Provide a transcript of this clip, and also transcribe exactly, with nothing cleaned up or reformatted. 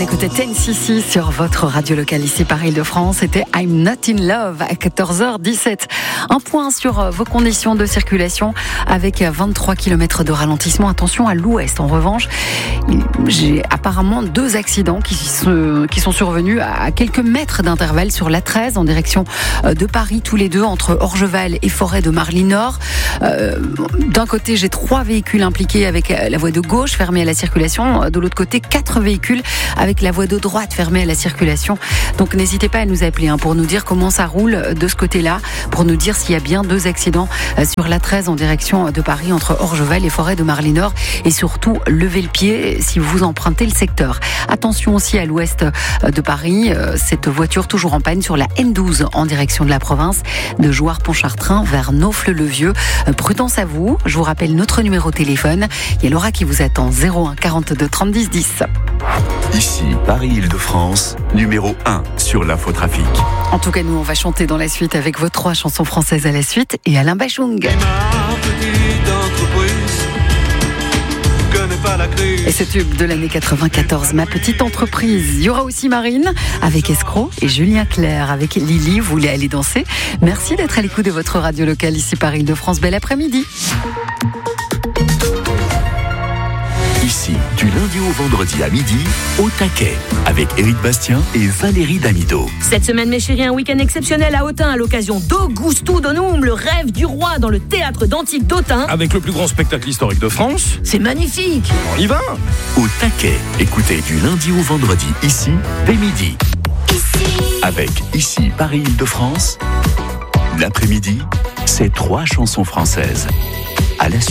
Écoutez Ten C C sur votre radio locale ici par Île-de-France. C'était I'm Not in Love à quatorze heures dix-sept. Un point sur vos conditions de circulation avec vingt-trois kilomètres de ralentissement. Attention à l'ouest. En revanche, j'ai apparemment deux accidents qui, se, qui sont survenus à quelques mètres d'intervalle sur l'A treize en direction de Paris, tous les deux entre Orgeval et Forêt de Marly-Nord. Euh, d'un côté, j'ai trois véhicules impliqués avec la voie de gauche fermée à la circulation. De l'autre côté, quatre véhicules avec la voie de droite fermée à la circulation. Donc n'hésitez pas à nous appeler hein, pour nous dire comment ça roule de ce côté-là, pour nous dire s'il y a bien deux accidents sur l'A treize en direction de Paris entre Orgeval et Forêt de Marly-Nord, et surtout levez le pied si vous empruntez le secteur. Attention aussi à l'ouest de Paris, cette voiture toujours en panne sur la N douze en direction de la province de Jouarre-Pontchartrain vers Naufle-le-Vieux. Prudence à vous, je vous rappelle notre numéro de téléphone, il y a Laura qui vous attend, zéro un quarante-deux trente dix dix. Ici, Paris-Île-de-France, numéro un sur l'infotrafic. En tout cas, nous, on va chanter dans la suite avec vos trois chansons françaises à la suite et Alain Bachung. Et ce tube de l'année quatre-vingt-quatorze, Ma petite entreprise. Il y aura aussi Marine avec Escroc et Julien Clerc avec Lily. Vous voulez aller danser? Merci d'être à l'écoute de votre radio locale ici par Île-de-France. Bel après-midi. Ici, du lundi au vendredi à midi, au taquet, avec Éric Bastien et Valérie Damido. Cette semaine, mes chéris, un week-end exceptionnel à Autun à l'occasion d'Augusto Donum, le rêve du roi dans le théâtre d'Antique d'Autun. Avec le plus grand spectacle historique de France. C'est magnifique. On y va. Au taquet, écoutez du lundi au vendredi, ici, dès midi. Ici. Avec Ici, Paris-Île-de-France, l'après-midi, c'est trois chansons françaises. À la